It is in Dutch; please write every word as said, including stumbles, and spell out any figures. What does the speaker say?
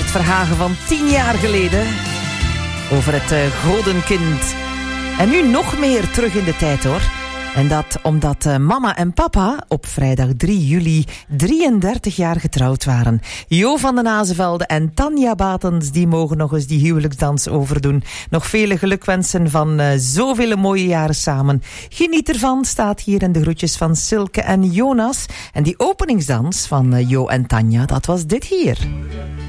Bert Verhagen van tien jaar geleden. Over het uh, godenkind. En nu nog meer terug in de tijd hoor. En dat omdat uh, mama en papa op vrijdag drie juli drieëndertig jaar getrouwd waren. Jo van den Azevelde en Tanja Batens, die mogen nog eens die huwelijksdans overdoen. Nog vele gelukwensen van uh, zoveel mooie jaren samen. Geniet ervan, staat hier in de groetjes van Silke en Jonas. En die openingsdans van uh, Jo en Tanja, dat was dit hier.